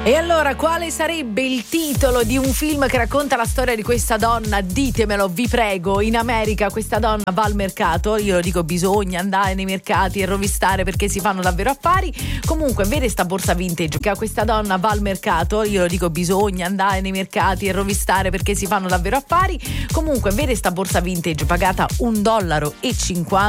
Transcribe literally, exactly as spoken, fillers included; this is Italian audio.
E allora, quale sarebbe il titolo di un film che racconta la storia di questa donna? Ditemelo, vi prego. In America questa donna va al mercato, io lo dico, bisogna andare nei mercati e rovistare perché si fanno davvero affari. Comunque, vede sta borsa vintage che questa donna va al mercato, io lo dico, bisogna andare nei mercati e rovistare perché si fanno davvero affari. Comunque, vede sta borsa vintage pagata un dollaro e cinquanta.